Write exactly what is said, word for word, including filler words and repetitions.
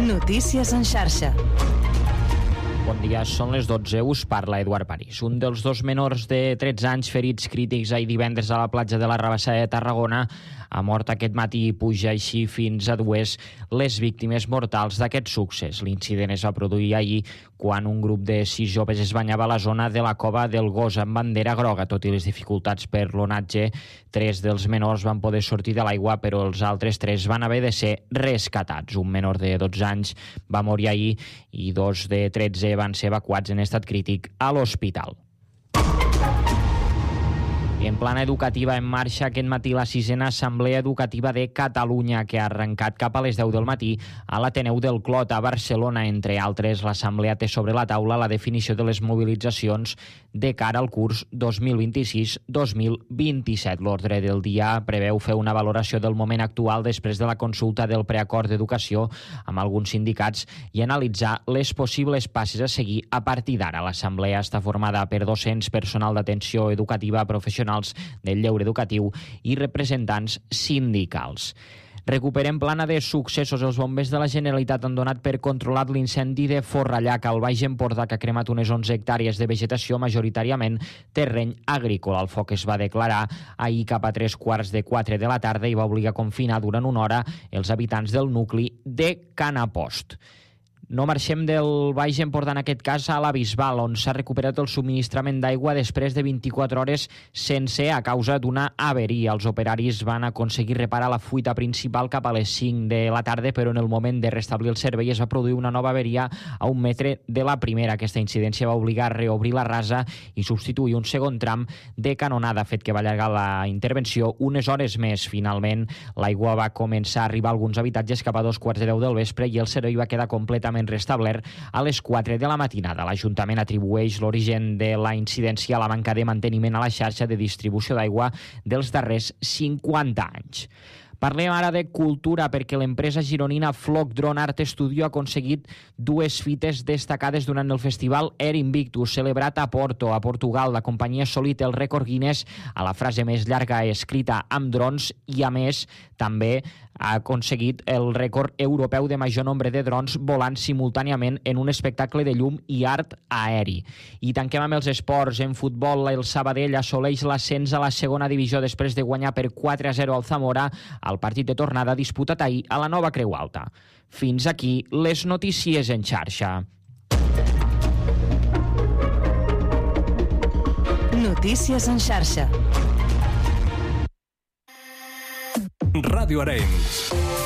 Notícies en xarxa. Bon dia, són les dotze, us parla Eduard París. Un dels dos menors de tretze anys ferits crítics ahir divendres a la platja de la Rabassa de Tarragona ha mort aquest matí i puja així fins a dues les víctimes mortals d'aquest succés. L'incident es va produir ahir quan un grup de sis joves es banyava a la zona de la cova del Gos amb bandera groga. Tot i les dificultats per l'onatge, tres dels menors van poder sortir de l'aigua, però els altres tres van haver de ser rescatats. Un menor de dotze anys va morir ahir i dos de tretze van ser evacuats en estat crític a l'hospital. En plana educativa, en marxa aquest matí la sisena Assemblea Educativa de Catalunya, que ha arrencat cap a les deu del matí a l'Ateneu del Clot, a Barcelona. Entre altres, l'Assemblea té sobre la taula la definició de les mobilitzacions de cara al curs dos mil vint-i-sis dos mil vint-i-set. L'ordre del dia preveu fer una valoració del moment actual després de la consulta del preacord d'educació amb alguns sindicats i analitzar les possibles passes a seguir a partir d'ara. L'Assemblea està formada per docents, personal d'atenció educativa, professionals del lleure educatiu i representants sindicals. Recuperem plana de successos. Els bombers de la Generalitat han donat per controlat l'incendi de Forrallac, al Baix Empordà, que ha cremat unes onze hectàrees de vegetació, majoritàriament terreny agrícola. El foc es va declarar ahir cap a tres quarts de quatre de la tarda i va obligar a confinar durant una hora els habitants del nucli de Canapost. No marxem del Baix Empordà, en aquest cas a la Bisbal, on s'ha recuperat el subministrament d'aigua després de vint-i-quatre hores sense a causa d'una averia. Els operaris van aconseguir reparar la fuita principal cap a les cinc de la tarda, però en el moment de restablir el servei es va produir una nova averia a un metre de la primera. Aquesta incidència va obligar a reobrir la rasa i substituir un segon tram de canonada, fet que va allargar la intervenció unes hores més. Finalment, l'aigua va començar a arribar a alguns habitatges cap a dos quarts de deu del vespre i el servei va quedar completament restablert a les quatre de la matinada. L'Ajuntament atribueix l'origen de la incidència a la manca de manteniment a la xarxa de distribució d'aigua dels darrers cinquanta anys. Parlem ara de cultura, perquè l'empresa gironina Floc Drone Art Studio ha aconseguit dues fites destacades durant el festival Air Invictus, celebrat a Porto, a Portugal. La companyia ha assolit el rècord Guinness a la frase més llarga escrita amb drons i, a més, també ha aconseguit el rècord europeu de major nombre de drons volant simultàniament en un espectacle de llum i art aeri. I tanquem amb els esports. En futbol, el Sabadell assoleix l'ascens a la segona divisió després de guanyar per quatre a zero al Zamora al partit de tornada disputat ahir a la Nova Creu Alta. Fins aquí les notícies en xarxa. Notícies en xarxa. Ràdio Arenys.